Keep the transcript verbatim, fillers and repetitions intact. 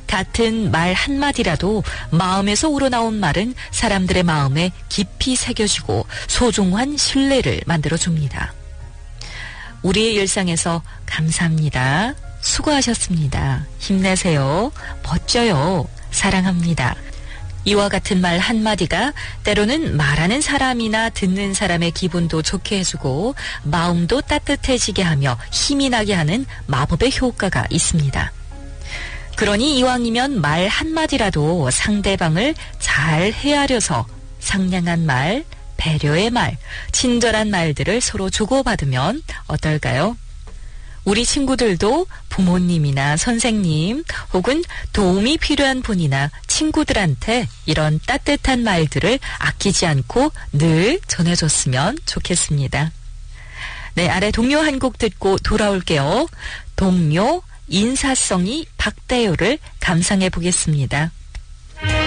같은 말 한마디라도 마음에서 우러나온 말은 사람들의 마음에 깊이 새겨지고 소중한 신뢰를 만들어줍니다. 우리의 일상에서 감사합니다. 수고하셨습니다. 힘내세요. 멋져요. 사랑합니다. 이와 같은 말 한마디가 때로는 말하는 사람이나 듣는 사람의 기분도 좋게 해주고 마음도 따뜻해지게 하며 힘이 나게 하는 마법의 효과가 있습니다. 그러니 이왕이면 말 한마디라도 상대방을 잘 헤아려서 상냥한 말, 배려의 말, 친절한 말들을 서로 주고받으면 어떨까요? 우리 친구들도 부모님이나 선생님 혹은 도움이 필요한 분이나 친구들한테 이런 따뜻한 말들을 아끼지 않고 늘 전해줬으면 좋겠습니다. 네, 아래 동요 한 곡 듣고 돌아올게요. 동요 인사성이 박대요를 감상해 보겠습니다.